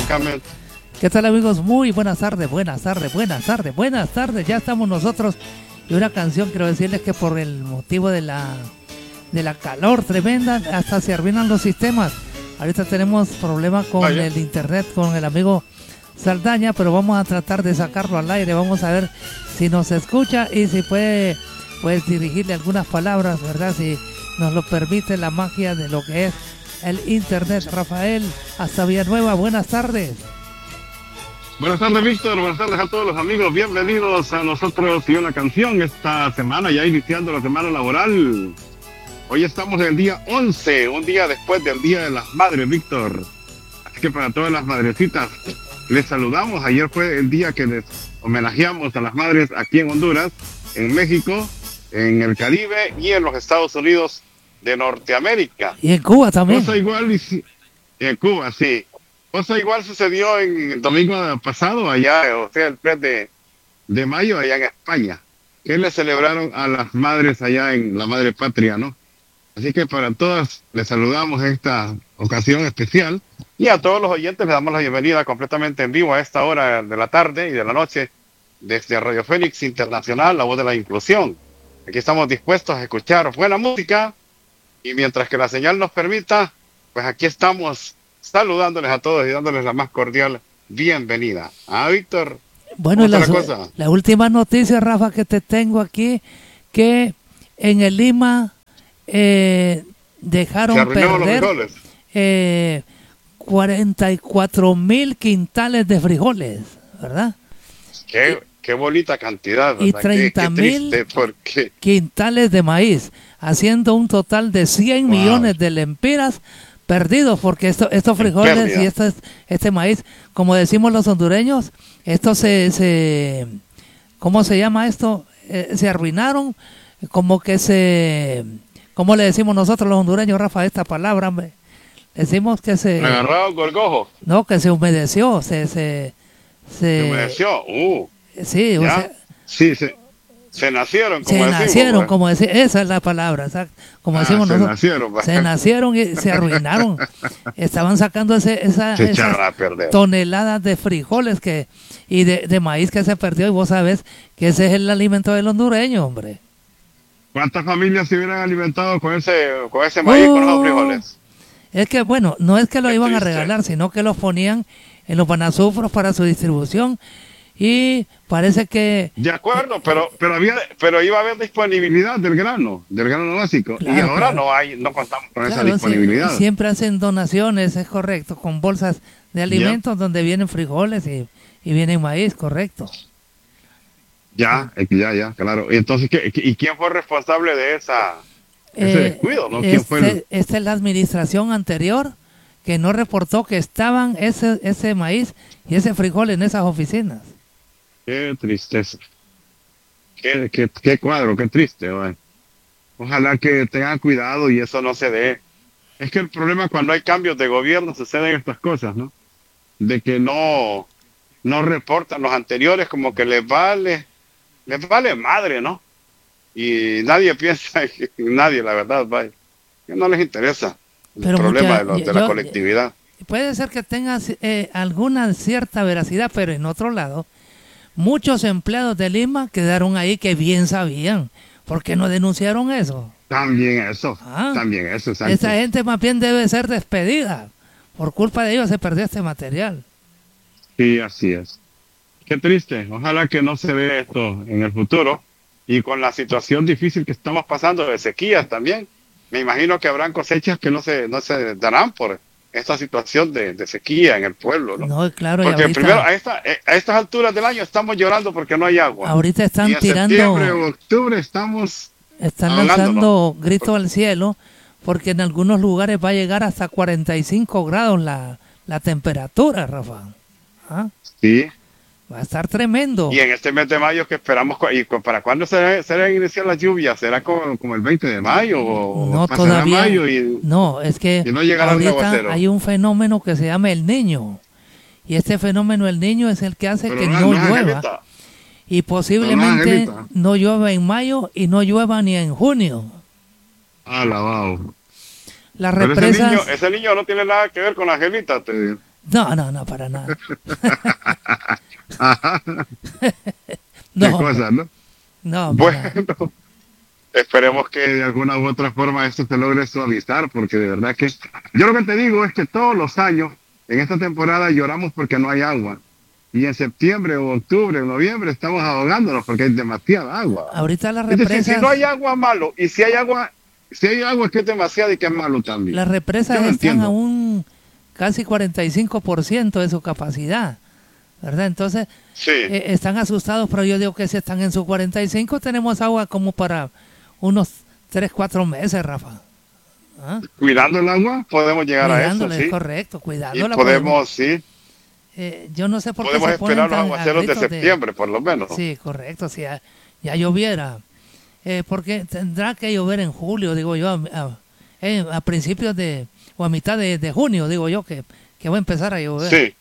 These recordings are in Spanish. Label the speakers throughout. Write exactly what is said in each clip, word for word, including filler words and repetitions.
Speaker 1: lógicamente.
Speaker 2: ¿Qué tal, amigos? Muy buenas tardes, buenas tardes, buenas tardes, buenas tardes. Ya estamos nosotros. Y una canción, quiero decirles que por el motivo de la de la calor tremenda, hasta se arruinan los sistemas. Ahorita tenemos problemas con Vaya. el internet, con el amigo Saldaña, pero vamos a tratar de sacarlo al aire. Vamos a ver si nos escucha y si puede pues, dirigirle algunas palabras, ¿verdad? Si nos lo permite la magia de lo que es el internet. Rafael, hasta Villanueva, buenas tardes.
Speaker 1: Buenas tardes, Víctor. Buenas tardes a todos los amigos. Bienvenidos a nosotros y una canción esta semana, ya iniciando la semana laboral. Hoy estamos en el día once, un día después del Día de las Madres, Víctor. Así que para todas las madrecitas, les saludamos. Ayer fue el día que les homenajeamos a las madres aquí en Honduras, en México, en el Caribe y en los Estados Unidos de Norteamérica.
Speaker 2: Y en Cuba también.
Speaker 1: Cosa igual, y en Cuba, sí. Cosa igual sucedió en el domingo pasado, allá, o sea, el tres de, de mayo, allá en España, que le celebraron a las madres allá en la Madre Patria, ¿no? Así que para todas les saludamos en esta ocasión especial y a todos los oyentes les damos la bienvenida completamente en vivo a esta hora de la tarde y de la noche desde Radio Fénix Internacional, la voz de la inclusión. Aquí estamos dispuestos a escuchar buena música y mientras que la señal nos permita, pues aquí estamos saludándoles a todos y dándoles la más cordial bienvenida. Ah, Víctor.
Speaker 2: Bueno, la, la, la última noticia, Rafa, que te tengo aquí, que en el Lima eh, dejaron perder eh, cuarenta y cuatro mil quintales de frijoles, ¿verdad?
Speaker 1: Qué, qué bonita cantidad, ¿verdad?
Speaker 2: Y treinta mil
Speaker 1: porque...
Speaker 2: quintales de maíz, haciendo un total de cien wow. millones de lempiras perdidos, porque esto, estos frijoles y este, este maíz, como decimos los hondureños, esto se, se ¿cómo se llama esto? Eh, se arruinaron, como que se, ¿cómo le decimos nosotros los hondureños, Rafa, esta palabra, hombre? Decimos que se...
Speaker 1: Agarrado gorgojo.
Speaker 2: No, que se humedeció, se... Se, se,
Speaker 1: se humedeció, uh.
Speaker 2: Sí, o sea,
Speaker 1: sí, se... Se nacieron, como
Speaker 2: se
Speaker 1: decimos,
Speaker 2: nacieron,
Speaker 1: ¿verdad?
Speaker 2: como decimos, esa es la palabra, exacto, como
Speaker 1: ah,
Speaker 2: decimos
Speaker 1: se
Speaker 2: nosotros.
Speaker 1: Nacieron,
Speaker 2: se nacieron y se arruinaron. Estaban sacando ese, esa,
Speaker 1: se
Speaker 2: esas toneladas de frijoles que y de, de maíz que se perdió, y vos sabés que ese es el alimento del hondureño, hombre.
Speaker 1: ¿Cuántas familias se hubieran alimentado con ese, con ese maíz, oh, con esos frijoles?
Speaker 2: Es que, bueno, no es que lo
Speaker 1: Qué
Speaker 2: iban
Speaker 1: triste.
Speaker 2: a regalar, sino que los ponían en los banazufros para su distribución. Y parece que...
Speaker 1: De acuerdo, pero pero había pero iba a haber disponibilidad del grano, del grano básico. Claro, y ahora claro. no hay, no contamos con claro, esa disponibilidad.
Speaker 2: Sí, siempre hacen donaciones, es correcto, con bolsas de alimentos, yep, donde vienen frijoles y, y vienen maíz, correcto.
Speaker 1: Ya, ya, ya, claro. Y entonces, ¿qué, ¿y quién fue responsable de esa ese eh, descuido? ¿No? ¿Quién
Speaker 2: este,
Speaker 1: fue el...
Speaker 2: Esta es la administración anterior que no reportó que estaban ese ese maíz y ese frijol en esas oficinas.
Speaker 1: Qué tristeza. Qué, qué, qué cuadro, qué triste. Bueno. Ojalá que tengan cuidado y eso no se dé. Es que el problema cuando hay cambios de gobierno suceden estas cosas, ¿no? De que no, no reportan los anteriores, como que les vale, les vale madre, ¿no? Y nadie piensa, nadie, la verdad, vaya, que no les interesa el
Speaker 2: pero
Speaker 1: problema
Speaker 2: mucha,
Speaker 1: de, los, de
Speaker 2: yo,
Speaker 1: la colectividad.
Speaker 2: Puede ser que tenga eh, alguna cierta veracidad, pero en otro lado, muchos empleados de Lima quedaron ahí que bien sabían. ¿Por qué no denunciaron eso?
Speaker 1: También eso, ah, también eso. Exacto.
Speaker 2: Esa gente más bien debe ser despedida. Por culpa de ellos se perdió este material.
Speaker 1: Sí, así es. Qué triste. Ojalá que no se vea esto en el futuro. Y con la situación difícil que estamos pasando de sequías también, me imagino que habrán cosechas que no se, no se darán por esta situación de, de sequía en el pueblo, ¿no?
Speaker 2: No, claro.
Speaker 1: Porque
Speaker 2: ahorita,
Speaker 1: primero, a, esta, a estas alturas del año estamos llorando porque no hay agua.
Speaker 2: Ahorita están
Speaker 1: y en
Speaker 2: tirando...
Speaker 1: septiembre o octubre estamos...
Speaker 2: Están hablando, lanzando, ¿no?, grito al cielo, porque en algunos lugares va a llegar hasta cuarenta y cinco grados la, la temperatura, Rafa. ¿Ah?
Speaker 1: Sí.
Speaker 2: Va a estar tremendo.
Speaker 1: Y en este mes de mayo que esperamos, ¿y para cuándo será, será iniciar las lluvias? ¿Será como, como el veinte de mayo o
Speaker 2: no,
Speaker 1: pasará
Speaker 2: todavía,
Speaker 1: mayo? Y,
Speaker 2: no, es que
Speaker 1: y no llegará
Speaker 2: ahorita hay un fenómeno que se llama el Niño. Y este fenómeno, el Niño, es el que hace Pero que no, no llueva. Angelita. Y posiblemente no, no llueva en mayo y no llueva ni en junio.
Speaker 1: Alabado.
Speaker 2: Las represas...
Speaker 1: Ese niño, ese niño no tiene nada que ver con Angelita. Te...
Speaker 2: No, no, no, para nada.
Speaker 1: Ajá.
Speaker 2: No,
Speaker 1: Qué cosa, ¿no?
Speaker 2: no, para nada.
Speaker 1: Bueno, esperemos que de alguna u otra forma esto se logre suavizar, porque de verdad que yo lo que te digo es que todos los años en esta temporada lloramos porque no hay agua. Y en septiembre o octubre o noviembre estamos ahogándonos porque hay demasiada agua.
Speaker 2: Ahorita las
Speaker 1: Es decir,
Speaker 2: represas,
Speaker 1: si no hay agua, malo. Y si hay agua, si hay agua es que es demasiada y que es malo también.
Speaker 2: las represas
Speaker 1: Yo no
Speaker 2: están
Speaker 1: entiendo.
Speaker 2: a un casi cuarenta y cinco por ciento de su capacidad, ¿verdad? Entonces,
Speaker 1: Sí,
Speaker 2: eh, están asustados, pero yo digo que si están en su cuarenta y cinco, tenemos agua como para unos tres, cuatro meses, Rafa. ¿Ah?
Speaker 1: cuidando el agua podemos llegar a eso,
Speaker 2: Cuidándole, es
Speaker 1: sí.
Speaker 2: correcto,
Speaker 1: Y
Speaker 2: cuidándola.
Speaker 1: podemos, sí,
Speaker 2: Eh, yo no sé por
Speaker 1: podemos
Speaker 2: qué se ponen
Speaker 1: esperar los
Speaker 2: tan
Speaker 1: aguaceros de
Speaker 2: agritos
Speaker 1: septiembre, por lo menos.
Speaker 2: Sí, correcto, si ya, ya lloviera. Eh, porque tendrá que llover en julio, digo yo, a, a, eh, a principios de, o a mitad de, de junio, digo yo, que, que va a empezar a llover.
Speaker 1: Sí.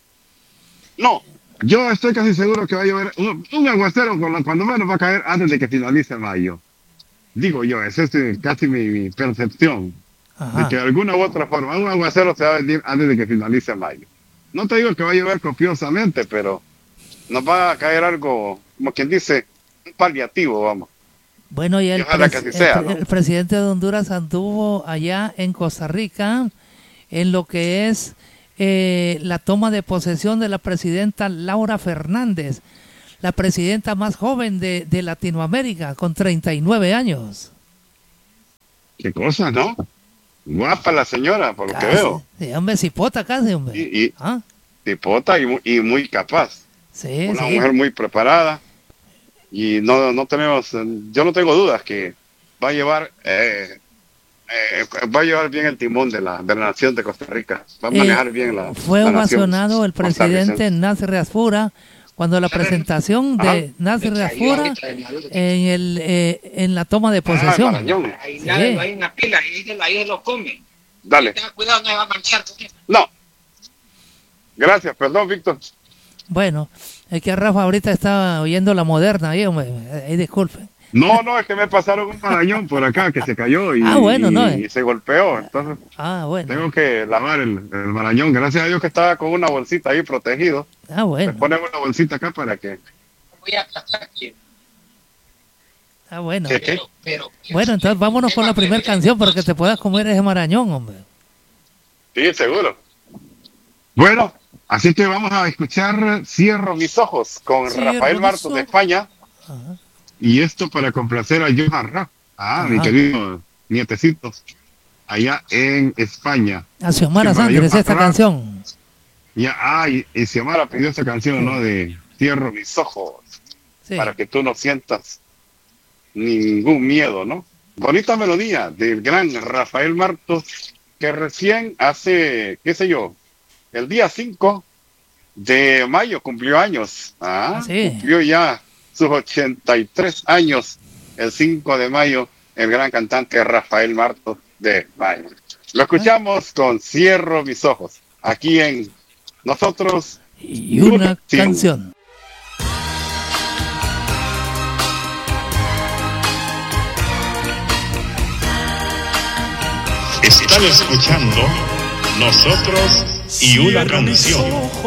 Speaker 1: No, yo estoy casi seguro que va a llover un, un aguacero cuando, cuando menos va a caer antes de que finalice mayo. Digo yo, esa es eh, casi mi, mi percepción.
Speaker 2: Ajá.
Speaker 1: De que de alguna u otra forma un aguacero se va a venir antes de que finalice mayo. No te digo que va a llover copiosamente, pero nos va a caer algo, como quien dice, un paliativo, vamos.
Speaker 2: Bueno, y el,
Speaker 1: Y ojalá
Speaker 2: pres-
Speaker 1: que así
Speaker 2: el
Speaker 1: sea,
Speaker 2: pre-
Speaker 1: ¿no?
Speaker 2: el presidente de Honduras anduvo allá en Costa Rica en lo que es eh, la toma de posesión de la presidenta Laura Fernández, la presidenta más joven de, de Latinoamérica, con treinta y nueve años.
Speaker 1: Qué cosa, ¿no? Guapa la señora, por lo que
Speaker 2: Casi.
Speaker 1: veo.
Speaker 2: Sí, hombre, cipota casi, hombre.
Speaker 1: Y, y
Speaker 2: ¿Ah?
Speaker 1: tipota y, mu- y muy capaz.
Speaker 2: Sí,
Speaker 1: Una
Speaker 2: sí.
Speaker 1: mujer muy preparada. Y no, no tenemos, eh, yo no tengo dudas que va a llevar, eh, eh, va a llevar bien el timón de la, de la nación de Costa Rica. Va a
Speaker 2: Eh,
Speaker 1: manejar bien la.
Speaker 2: Fue
Speaker 1: la nación
Speaker 2: ovacionado el presidente
Speaker 1: costarricense.
Speaker 2: Nasser Asfura cuando la presentación de
Speaker 1: Ajá.
Speaker 2: Nasser Asfura en el eh, en la toma de
Speaker 1: Ah,
Speaker 2: posesión.
Speaker 1: Marañón.
Speaker 3: Ahí
Speaker 2: Sí.
Speaker 3: nada, hay una pila, ahí se, ahí se lo come.
Speaker 1: Dale.
Speaker 3: Tenga cuidado, no se va a manchar.
Speaker 1: No. Gracias, perdón, Víctor.
Speaker 2: Bueno, es que Rafa ahorita está oyendo la moderna ahí, hombre. Ahí disculpe.
Speaker 1: No, no, es que me pasaron un marañón por acá que se cayó y,
Speaker 2: Ah, bueno,
Speaker 1: y-
Speaker 2: no,
Speaker 1: y
Speaker 2: eh.
Speaker 1: se golpeó. Entonces
Speaker 2: Ah, bueno.
Speaker 1: tengo que lavar el, el marañón. Gracias a Dios que estaba con una bolsita ahí protegido.
Speaker 2: Ah,
Speaker 1: Le
Speaker 2: bueno.
Speaker 1: ponemos una bolsita acá para que.
Speaker 3: Voy a aplastar aquí.
Speaker 2: Ah, bueno.
Speaker 1: ¿Qué, qué?
Speaker 3: Pero, pero,
Speaker 2: Bueno, entonces vámonos con la primera canción para que te puedas comer ese marañón, hombre.
Speaker 1: Sí, seguro. Bueno, así que vamos a escuchar Cierro mis ojos con
Speaker 2: Cierro
Speaker 1: Rafael
Speaker 2: mis
Speaker 1: Martos de
Speaker 2: ojos.
Speaker 1: España.
Speaker 2: Ajá.
Speaker 1: Y esto para complacer a Johan Ra. Ah, mi
Speaker 2: Ajá.
Speaker 1: querido nietecito. Allá en España.
Speaker 2: A Xiomara
Speaker 1: Sí, para
Speaker 2: Sánchez,
Speaker 1: Johan
Speaker 2: esta
Speaker 1: Ra.
Speaker 2: canción.
Speaker 1: Ya, ah, y, y Xiomara pidió esta canción, ¿no? De Cierro mis ojos.
Speaker 2: Sí.
Speaker 1: Para que tú no sientas ningún miedo, ¿no? Bonita melodía del gran Rafael Martos, que recién hace, qué sé yo, el día cinco de mayo cumplió años. Ah,
Speaker 2: Ah, sí.
Speaker 1: cumplió ya sus ochenta y tres años el cinco de mayo, el gran cantante Rafael Martos de España. Lo escuchamos con Cierro mis ojos, aquí en Nosotros
Speaker 2: Y una
Speaker 1: Sí.
Speaker 2: canción.
Speaker 4: Están escuchando Nosotros y una canción.